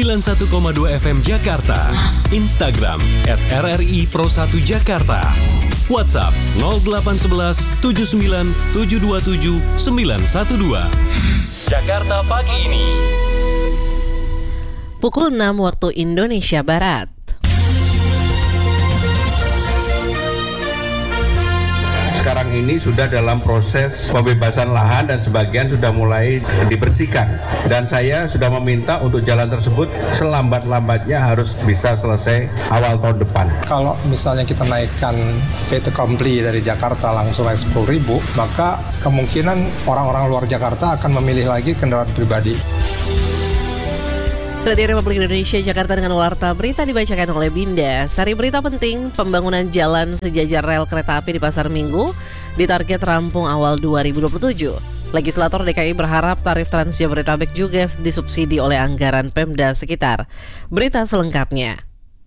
91,2 FM Jakarta. Instagram @RRI Pro 1 Jakarta. WhatsApp 0811 79 727 912. Jakarta pagi ini. Pukul 6 waktu Indonesia Barat. Sekarang ini sudah dalam proses pembebasan lahan dan sebagian sudah mulai dibersihkan. Dan saya sudah meminta untuk jalan tersebut selambat-lambatnya harus bisa selesai awal tahun depan. Kalau misalnya kita naikkan fait accompli dari Jakarta langsung naik 10.000, maka kemungkinan orang-orang luar Jakarta akan memilih lagi kendaraan pribadi. Radio Republik Indonesia Jakarta dengan warta berita dibacakan oleh Binda. Sari berita penting, pembangunan jalan sejajar rel kereta api di Pasar Minggu ditarget rampung awal 2027. Legislator DKI berharap tarif Trans Jabodetabek juga disubsidi oleh anggaran Pemda sekitar. Berita selengkapnya.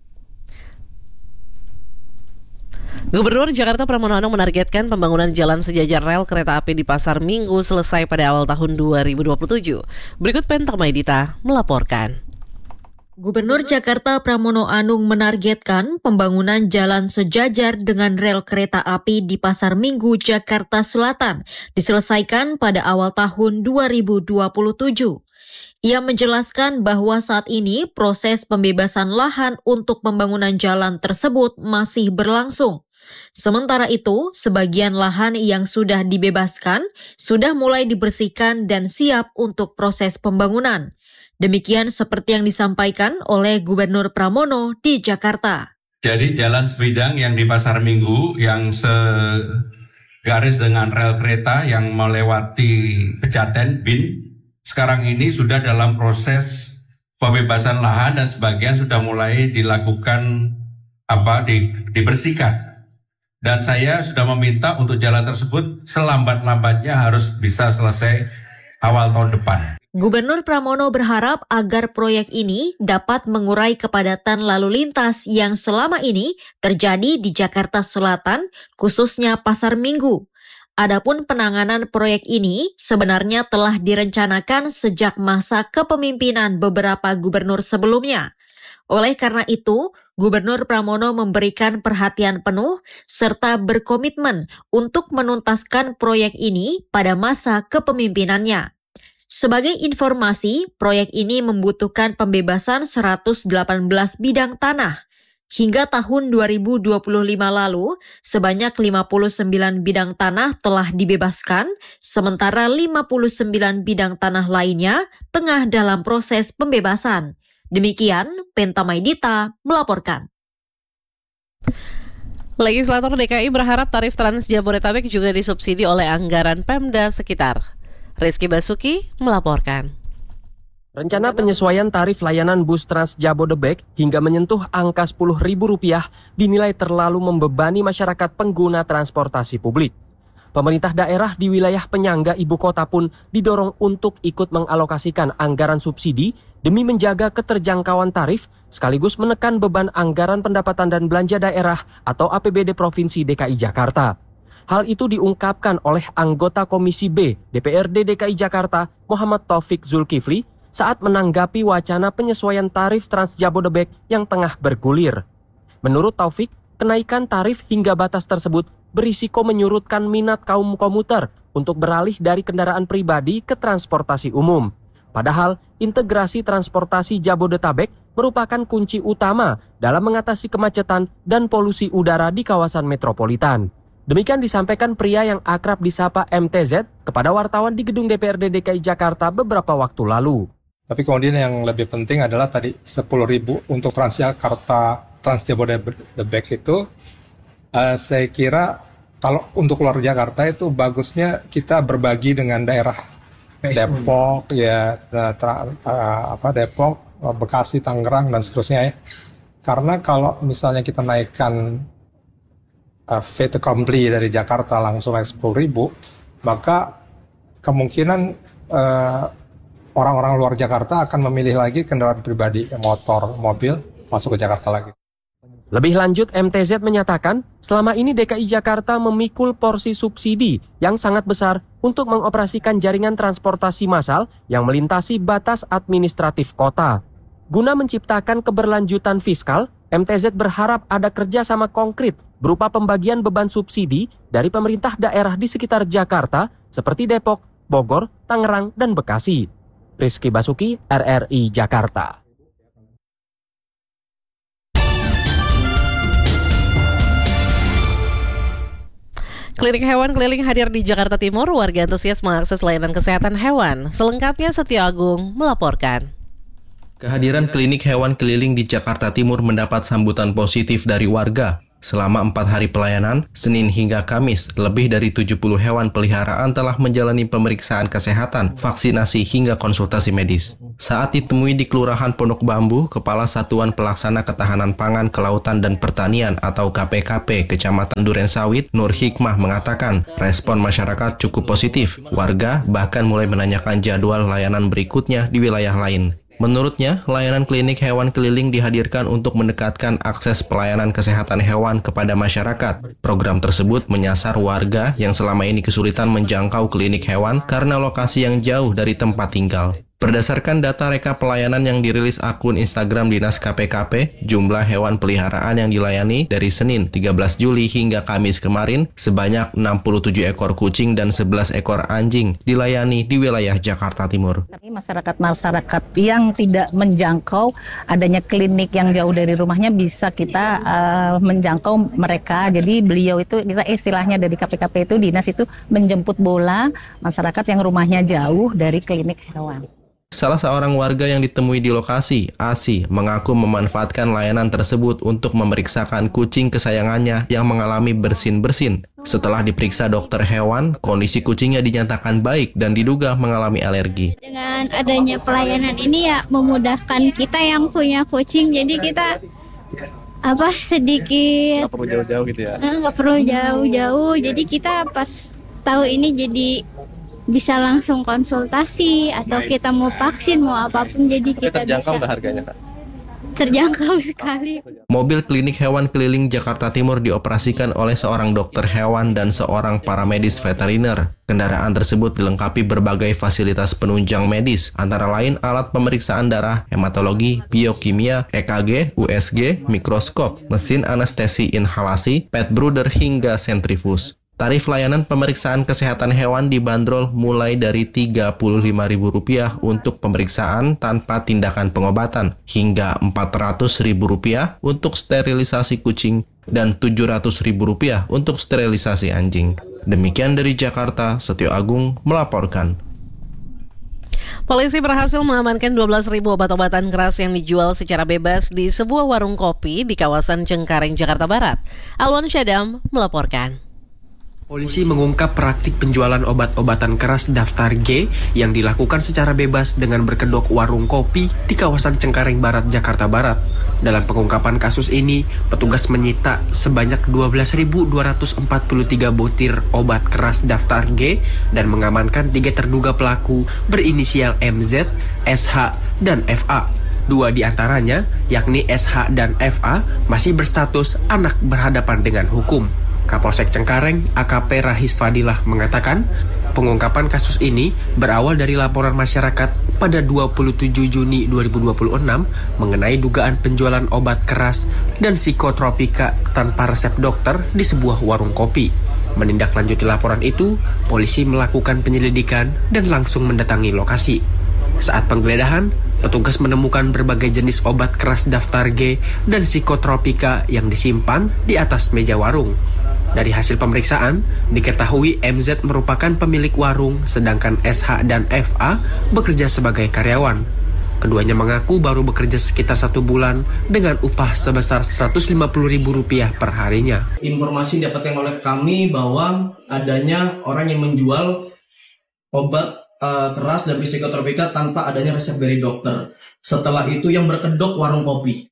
Gubernur Jakarta Pramono Anung menargetkan pembangunan jalan sejajar rel kereta api di Pasar Minggu selesai pada awal tahun 2027. Berikut Penta Maidita melaporkan. Gubernur Jakarta Pramono Anung menargetkan pembangunan jalan sejajar dengan rel kereta api di Pasar Minggu, Jakarta Selatan diselesaikan pada awal tahun 2027. Ia menjelaskan bahwa saat ini proses pembebasan lahan untuk pembangunan jalan tersebut masih berlangsung. Sementara itu, sebagian lahan yang sudah dibebaskan sudah mulai dibersihkan dan siap untuk proses pembangunan. Demikian seperti yang disampaikan oleh Gubernur Pramono di Jakarta. Jadi jalan sebidang yang di Pasar Minggu yang segaris dengan rel kereta yang melewati Pejaten, BIN, sekarang ini sudah dalam proses pembebasan lahan dan sebagian sudah mulai dilakukan dibersihkan. Dan saya sudah meminta untuk jalan tersebut selambat-lambatnya harus bisa selesai awal tahun depan. Gubernur Pramono berharap agar proyek ini dapat mengurai kepadatan lalu lintas yang selama ini terjadi di Jakarta Selatan, khususnya Pasar Minggu. Adapun penanganan proyek ini sebenarnya telah direncanakan sejak masa kepemimpinan beberapa gubernur sebelumnya. Oleh karena itu, Gubernur Pramono memberikan perhatian penuh serta berkomitmen untuk menuntaskan proyek ini pada masa kepemimpinannya. Sebagai informasi, proyek ini membutuhkan pembebasan 118 bidang tanah. Hingga tahun 2025 lalu, sebanyak 59 bidang tanah telah dibebaskan, sementara 59 bidang tanah lainnya tengah dalam proses pembebasan. Demikian, Penta Maidita melaporkan. Legislator DKI berharap tarif Trans Jabodetabek juga disubsidi oleh anggaran Pemda sekitar. Rizky Basuki melaporkan. Rencana penyesuaian tarif layanan bus Trans Jabodebek hingga menyentuh angka Rp10.000 dinilai terlalu membebani masyarakat pengguna transportasi publik. Pemerintah daerah di wilayah penyangga ibu kota pun didorong untuk ikut mengalokasikan anggaran subsidi demi menjaga keterjangkauan tarif sekaligus menekan beban anggaran pendapatan dan belanja daerah atau APBD Provinsi DKI Jakarta. Hal itu diungkapkan oleh anggota Komisi B DPRD DKI Jakarta Muhammad Taufik Zulkifli saat menanggapi wacana penyesuaian tarif Trans Jabodebek yang tengah bergulir. Menurut Taufik, kenaikan tarif hingga batas tersebut berisiko menyurutkan minat kaum komuter untuk beralih dari kendaraan pribadi ke transportasi umum. Padahal, integrasi transportasi Jabodetabek merupakan kunci utama dalam mengatasi kemacetan dan polusi udara di kawasan metropolitan. Demikian disampaikan pria yang akrab disapa MTZ kepada wartawan di gedung DPRD DKI Jakarta beberapa waktu lalu. Tapi kemudian yang lebih penting adalah tadi 10.000 untuk Transjakarta, Trans Jabodetabek itu saya kira kalau untuk luar Jakarta itu bagusnya kita berbagi dengan daerah Depok ya, Depok, Bekasi, Tangerang dan seterusnya ya. Karena kalau misalnya kita naikkan fait accompli dari Jakarta langsung naik 10.000, maka kemungkinan orang-orang luar Jakarta akan memilih lagi kendaraan pribadi, motor, mobil, masuk ke Jakarta lagi. Lebih lanjut, MTZ menyatakan selama ini DKI Jakarta memikul porsi subsidi yang sangat besar untuk mengoperasikan jaringan transportasi massal yang melintasi batas administratif kota. Guna menciptakan keberlanjutan fiskal, MTZ berharap ada kerjasama konkret berupa pembagian beban subsidi dari pemerintah daerah di sekitar Jakarta seperti Depok, Bogor, Tangerang, dan Bekasi. Rizky Basuki, RRI Jakarta. Klinik hewan keliling hadir di Jakarta Timur, warga antusias mengakses layanan kesehatan hewan. Selengkapnya Setio Agung melaporkan. Kehadiran klinik hewan keliling di Jakarta Timur mendapat sambutan positif dari warga. Selama 4 hari pelayanan, Senin hingga Kamis, lebih dari 70 hewan peliharaan telah menjalani pemeriksaan kesehatan, vaksinasi hingga konsultasi medis. Saat ditemui di Kelurahan Pondok Bambu, Kepala Satuan Pelaksana Ketahanan Pangan, Kelautan dan Pertanian atau KPKP Kecamatan Durensawit, Nur Hikmah mengatakan, respon masyarakat cukup positif. Warga bahkan mulai menanyakan jadwal layanan berikutnya di wilayah lain. Menurutnya, layanan klinik hewan keliling dihadirkan untuk mendekatkan akses pelayanan kesehatan hewan kepada masyarakat. Program tersebut menyasar warga yang selama ini kesulitan menjangkau klinik hewan karena lokasi yang jauh dari tempat tinggal. Berdasarkan data rekap pelayanan yang dirilis akun Instagram Dinas KPKP, jumlah hewan peliharaan yang dilayani dari Senin 13 Juli hingga Kamis kemarin sebanyak 67 ekor kucing dan 11 ekor anjing dilayani di wilayah Jakarta Timur. Masyarakat yang tidak menjangkau adanya klinik yang jauh dari rumahnya bisa kita menjangkau mereka. Jadi beliau itu kita istilahnya dari KPKP itu dinas itu menjemput bola masyarakat yang rumahnya jauh dari klinik hewan. Salah seorang warga yang ditemui di lokasi, Asi, mengaku memanfaatkan layanan tersebut untuk memeriksakan kucing kesayangannya yang mengalami bersin-bersin. Setelah diperiksa dokter hewan, kondisi kucingnya dinyatakan baik dan diduga mengalami alergi. Dengan adanya pelayanan ini ya memudahkan kita yang punya kucing, jadi kita sedikit Nggak perlu jauh-jauh gitu ya? Nggak perlu jauh-jauh, jadi kita pas tahu ini jadi bisa langsung konsultasi atau kita mau vaksin mau apapun, jadi kita bisa. Harganya, Kak? Terjangkau sekali. Mobil klinik hewan keliling Jakarta Timur dioperasikan oleh seorang dokter hewan dan seorang paramedis veteriner. Kendaraan tersebut dilengkapi berbagai fasilitas penunjang medis, antara lain alat pemeriksaan darah, hematologi, biokimia, EKG, USG, mikroskop, mesin anestesi inhalasi, pet brooder hingga sentrifus. Tarif layanan pemeriksaan kesehatan hewan dibanderol mulai dari Rp35.000 untuk pemeriksaan tanpa tindakan pengobatan, hingga Rp400.000 untuk sterilisasi kucing dan Rp700.000 untuk sterilisasi anjing. Demikian dari Jakarta, Setio Agung melaporkan. Polisi berhasil mengamankan 12.000 obat-obatan keras yang dijual secara bebas di sebuah warung kopi di kawasan Cengkareng, Jakarta Barat. Alwan Syadam melaporkan. Polisi mengungkap praktik penjualan obat-obatan keras daftar G yang dilakukan secara bebas dengan berkedok warung kopi di kawasan Cengkareng Barat, Jakarta Barat. Dalam pengungkapan kasus ini, petugas menyita sebanyak 12.243 butir obat keras daftar G dan mengamankan 3 terduga pelaku berinisial MZ, SH, dan FA. 2 di antaranya, yakni SH dan FA, masih berstatus anak berhadapan dengan hukum. Kapolsek Cengkareng, AKP Rahis Fadilah mengatakan, pengungkapan kasus ini berawal dari laporan masyarakat pada 27 Juni 2026 mengenai dugaan penjualan obat keras dan psikotropika tanpa resep dokter di sebuah warung kopi. Menindaklanjuti laporan itu, polisi melakukan penyelidikan dan langsung mendatangi lokasi. Saat penggeledahan, petugas menemukan berbagai jenis obat keras daftar G dan psikotropika yang disimpan di atas meja warung. Dari hasil pemeriksaan, diketahui MZ merupakan pemilik warung, sedangkan SH dan FA bekerja sebagai karyawan. Keduanya mengaku baru bekerja sekitar 1 bulan dengan upah sebesar Rp150.000 per harinya. Informasi didapatkan oleh kami bahwa adanya orang yang menjual obat keras dan psikotropika tanpa adanya resep dari dokter. Setelah itu yang berkedok warung kopi.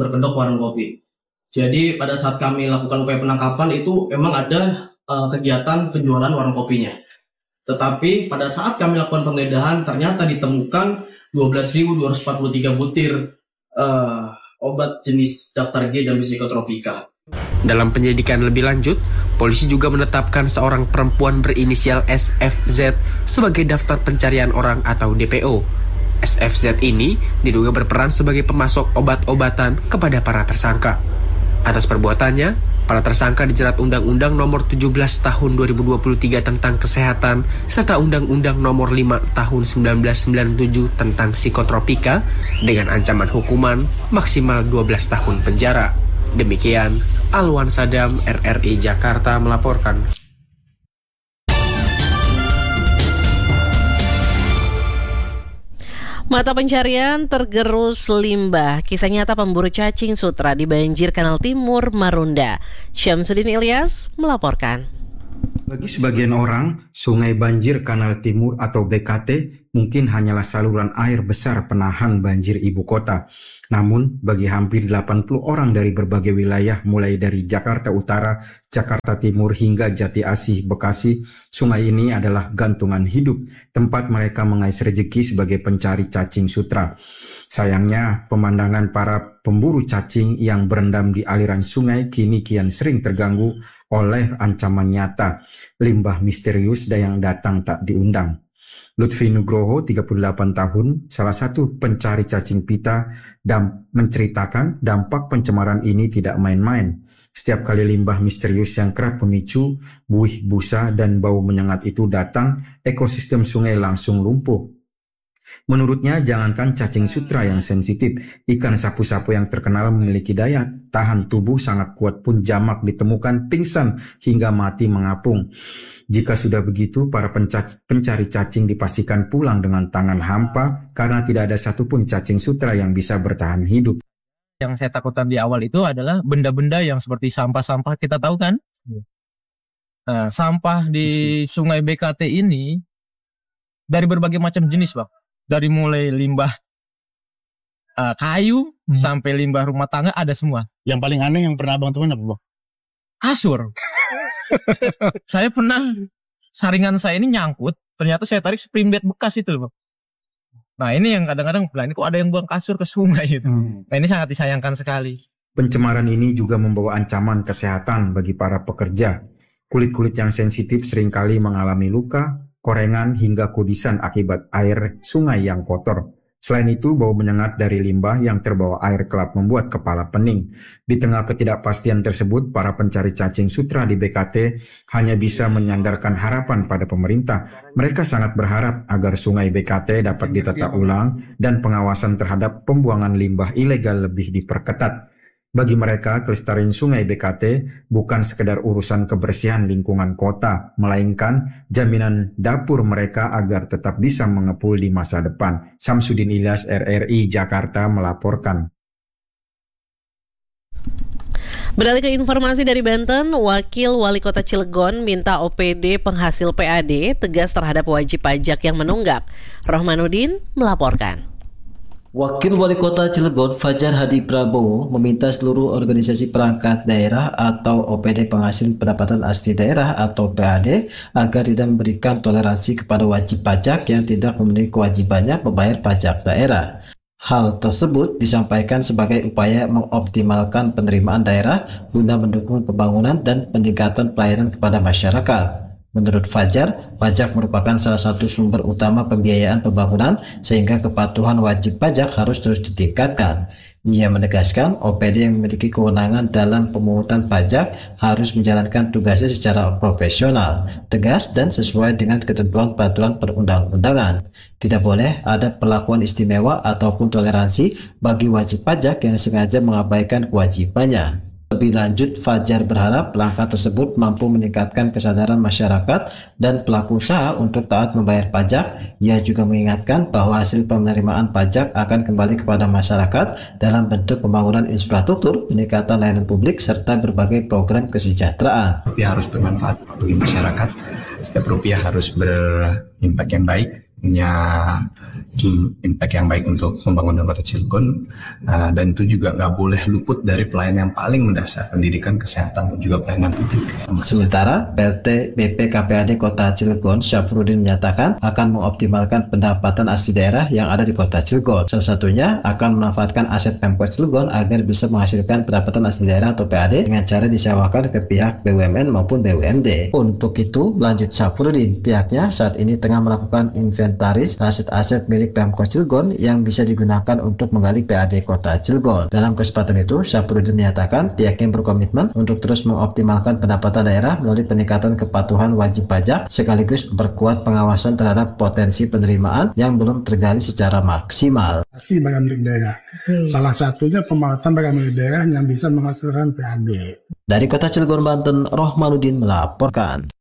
Jadi pada saat kami lakukan upaya penangkapan itu memang ada kegiatan penjualan warung kopinya. Tetapi pada saat kami lakukan penggeledahan ternyata ditemukan 12.243 butir obat jenis daftar G dan psikotropika. Dalam penyelidikan lebih lanjut, polisi juga menetapkan seorang perempuan berinisial SFZ sebagai daftar pencarian orang atau DPO. SFZ ini diduga berperan sebagai pemasok obat-obatan kepada para tersangka. Atas perbuatannya, para tersangka dijerat Undang-Undang Nomor 17 Tahun 2023 tentang Kesehatan serta Undang-Undang Nomor 5 Tahun 1997 tentang Psikotropika dengan ancaman hukuman maksimal 12 tahun penjara. Demikian, Alwan Sadam, RRI Jakarta melaporkan. Mata pencarian tergerus limbah. Kisah nyata pemburu cacing sutra di banjir Kanal Timur, Marunda. Syamsuddin Ilyas melaporkan. Bagi sebagian orang, Sungai Banjir Kanal Timur atau BKT mungkin hanyalah saluran air besar penahan banjir ibu kota. Namun, bagi hampir 80 orang dari berbagai wilayah mulai dari Jakarta Utara, Jakarta Timur hingga Jati Asih, Bekasi, sungai ini adalah gantungan hidup, tempat mereka mengais rejeki sebagai pencari cacing sutra. Sayangnya, pemandangan para pemburu cacing yang berendam di aliran sungai kini kian sering terganggu oleh ancaman nyata, limbah misterius yang datang tak diundang. Lutfi Nugroho, 38 tahun, salah satu pencari cacing pita, menceritakan dampak pencemaran ini tidak main-main. Setiap kali limbah misterius yang kerap memicu buih busa dan bau menyengat itu datang, ekosistem sungai langsung lumpuh. Menurutnya, jangankan cacing sutra yang sensitif, ikan sapu-sapu yang terkenal memiliki daya tahan tubuh sangat kuat pun jamak ditemukan pingsan hingga mati mengapung. Jika sudah begitu, para pencari cacing dipastikan pulang dengan tangan hampa karena tidak ada satupun cacing sutra yang bisa bertahan hidup. Yang saya takutkan di awal itu adalah benda-benda yang seperti sampah-sampah, kita tahu kan? Nah, sampah di Sungai BKT ini dari berbagai macam jenis, Bang. Dari mulai limbah kayu sampai limbah rumah tangga ada semua. Yang paling aneh yang pernah Abang temuin apa, Bang? Kasur. Saya pernah, saringan saya ini nyangkut, ternyata saya tarik spring bed bekas itu, Bang. Nah, ini yang kadang-kadang ini kok ada yang buang kasur ke sungai itu. Nah, ini sangat disayangkan sekali. Pencemaran ini juga membawa ancaman kesehatan bagi para pekerja. Kulit-kulit yang sensitif seringkali mengalami luka, korengan hingga kudisan akibat air sungai yang kotor. Selain itu, bau menyengat dari limbah yang terbawa air kerap membuat kepala pening. Di tengah ketidakpastian tersebut, para pencari cacing sutra di BKT hanya bisa menyandarkan harapan pada pemerintah. Mereka sangat berharap agar sungai BKT dapat ditata ulang dan pengawasan terhadap pembuangan limbah ilegal lebih diperketat. Bagi mereka, kelestarian sungai BKT bukan sekedar urusan kebersihan lingkungan kota, melainkan jaminan dapur mereka agar tetap bisa mengepul di masa depan. Syamsuddin Ilyas, RRI Jakarta melaporkan. Beralih ke informasi dari Banten, Wakil Wali Kota Cilegon minta OPD penghasil PAD tegas terhadap wajib pajak yang menunggak. Rohmanuddin melaporkan. Wakil Wali Kota Cilegon Fajar Hadi Prabowo meminta seluruh organisasi perangkat daerah atau OPD penghasil pendapatan asli daerah atau PAD agar tidak memberikan toleransi kepada wajib pajak yang tidak memenuhi kewajibannya membayar pajak daerah. Hal tersebut disampaikan sebagai upaya mengoptimalkan penerimaan daerah guna mendukung pembangunan dan peningkatan pelayanan kepada masyarakat. Menurut Fajar, pajak merupakan salah satu sumber utama pembiayaan pembangunan sehingga kepatuhan wajib pajak harus terus ditingkatkan. Ia menegaskan OPD yang memiliki kewenangan dalam pemungutan pajak harus menjalankan tugasnya secara profesional, tegas dan sesuai dengan ketentuan peraturan perundang-undangan. Tidak boleh ada perlakuan istimewa ataupun toleransi bagi wajib pajak yang sengaja mengabaikan kewajibannya. Lebih lanjut, Fajar berharap langkah tersebut mampu meningkatkan kesadaran masyarakat dan pelaku usaha untuk taat membayar pajak. Ia juga mengingatkan bahwa hasil penerimaan pajak akan kembali kepada masyarakat dalam bentuk pembangunan infrastruktur, peningkatan layanan publik, serta berbagai program kesejahteraan. Rupiah harus bermanfaat bagi masyarakat. Setiap rupiah harus berimpak yang baik, punya impact yang baik untuk pembangunan kota Cilegon, dan itu juga nggak boleh luput dari pelayanan yang paling mendasar, pendidikan, kesehatan, dan juga pelayanan publik. Sementara PLT BPKPAD Kota Cilegon Syafruddin menyatakan akan mengoptimalkan pendapatan asli daerah yang ada di Kota Cilegon. Salah satunya akan memanfaatkan aset Pemkot Cilegon agar bisa menghasilkan pendapatan asli daerah atau PAD dengan cara disewakan ke pihak BUMN maupun BUMD. Untuk itu, lanjut Syafruddin, pihaknya saat ini tengah melakukan inventory inventaris aset-aset milik Pemkot Cilegon yang bisa digunakan untuk menggali PAD Kota Cilegon. Dalam kesempatan itu, Syafruddin menyatakan pihaknya berkomitmen untuk terus mengoptimalkan pendapatan daerah melalui peningkatan kepatuhan wajib pajak sekaligus memperkuat pengawasan terhadap potensi penerimaan yang belum tergali secara maksimal. Bagi milik daerah. Salah satunya pemanfaatan bagi milik daerah yang bisa menghasilkan PAD. Dari Kota Cilegon, Banten, Rohmanuddin melaporkan.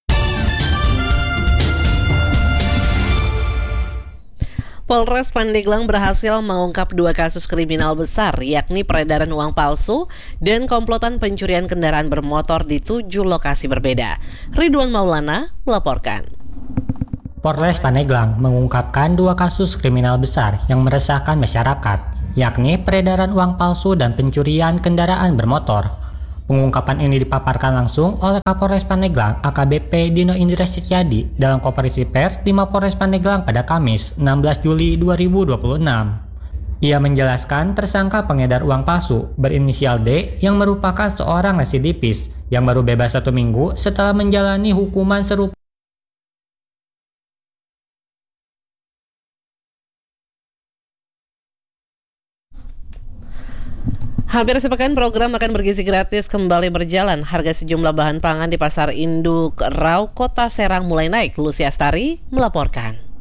Polres Pandeglang berhasil mengungkap 2 kasus kriminal besar, yakni peredaran uang palsu dan komplotan pencurian kendaraan bermotor di 7 lokasi berbeda. Ridwan Maulana melaporkan. Polres Pandeglang mengungkapkan 2 kasus kriminal besar yang meresahkan masyarakat, yakni peredaran uang palsu dan pencurian kendaraan bermotor. Pengungkapan ini dipaparkan langsung oleh Kapolres Pandeglang AKBP Dino Indra Setyadi dalam konferensi pers di Mapolres Pandeglang pada Kamis 16 Juli 2026. Ia menjelaskan tersangka pengedar uang palsu berinisial D yang merupakan seorang residivis yang baru bebas 1 minggu setelah menjalani hukuman serupa. Hampir sepekan program Makan Bergizi Gratis kembali berjalan. Harga sejumlah bahan pangan di Pasar Induk Rau Kota Serang mulai naik. Lucy Astari melaporkan.